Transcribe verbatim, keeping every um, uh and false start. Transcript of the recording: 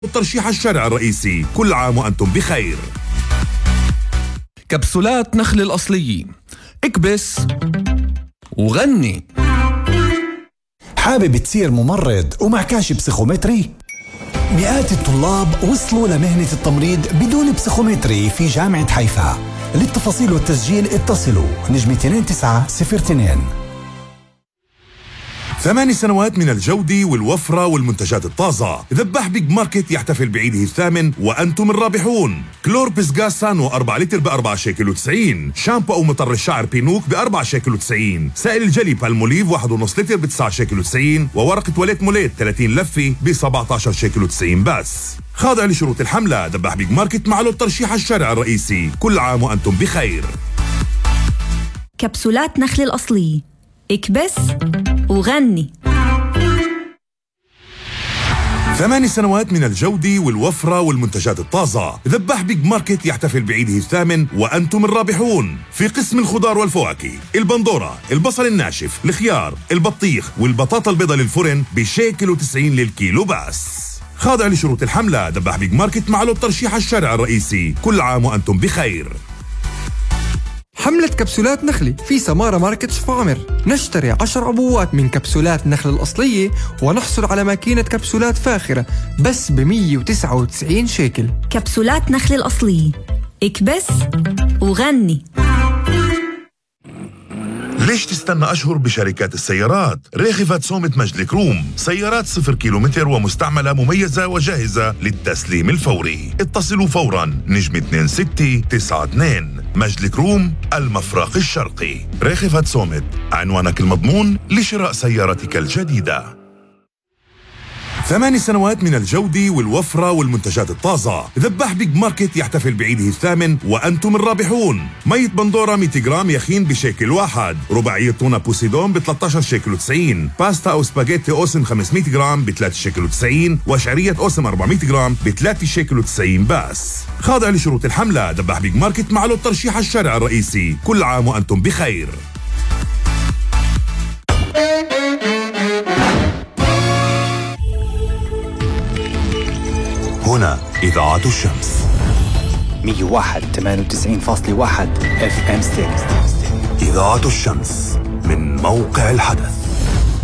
ترشيح الشارع الرئيسي. كل عام وأنتم بخير. كبسولات نخل الأصلية، اكبس وغني. حابب تصير ممرض ومعكاش بسيخومتري؟ مئات الطلاب وصلوا لمهنة التمريض بدون بسيخومتري في جامعة حيفا. للتفاصيل والتسجيل اتصلوا نجم اثنين تسعة صفر اثنين. ثماني سنوات من الجودة والوفرة والمنتجات الطازة. ذباح بيج ماركت يحتفل بعيده الثامن وأنتم الرابحون. كلوربس غاز سانو أربعة لتر بأربعة شيكل وتسعين. شامبو أو مطر الشعر بينوك بأربعة شيكل وتسعين. سائل الجلي بالموليف واحد ونص لتر بتسعة شيكل وتسعين. وورقة تواليت موليت ثلاثين لفة بسبعة عشر شيكل وتسعين بس. خاضع لشروط الحملة. ذباح بيج ماركت معلو ترشيح الشارع الرئيسي. كل عام وأنتم بخير. كبسولات نخل الأصلي، اكبس وغني. ثماني سنوات من الجودة والوفرة والمنتجات الطازة. ذباح بيج ماركت يحتفل بعيده الثامن وأنتم الرابحون. في قسم الخضار والفواكه، البندورة، البصل الناشف، الخيار، البطيخ والبطاطا البيضاء للفرن بشيكل وتسعين للكيلو بس. خاضع لشروط الحملة. ذباح بيج ماركت معلو ترشيح الشارع الرئيسي. كل عام وأنتم بخير. حملة كبسولات نخلي في سمارة ماركت شفا عمر. نشتري عشر عبوات من كبسولات نخل الأصلية ونحصل على ماكينة كبسولات فاخرة بس ب مية وتسعة وتسعين شيكل. كبسولات نخل الأصلية، اكبس وغني. ليش تستنى أشهر بشركات السيارات؟ ريخفة سومة مجد الكروم، سيارات صفر كيلومتر ومستعملة مميزة وجاهزة للتسليم الفوري. اتصلوا فورا نجم اثنين ستة تسعة اثنين. مجد الكروم، المفرق الشرقي. ريخفة سومة، عنوانك المضمون لشراء سيارتك الجديدة. ثماني سنوات من الجودة والوفرة والمنتجات الطازة. ذباح بيج ماركت يحتفل بعيده الثامن وأنتم الرابحون. مية بندورة مئة جرام يخين بشيكل واحد. رباعية تونة بوسيدون ب ثلاثة عشر شيكل وتسعين. باستا أو سباجيتي أوسم خمسمئة جرام ب ثلاثة شيكل وتسعين. وشعرية أوسم أربعمئة جرام ب ثلاثة شيكل وتسعين بس. خاضع لشروط الحملة. ذباح بيج ماركت معلو ترشيح الشارع الرئيسي. كل عام وأنتم بخير. هنا إذاعة الشمس مية وواحد ثمانية وتسعين فاصلة واحد اف ام ستيريو. إذاعة الشمس من موقع الحدث.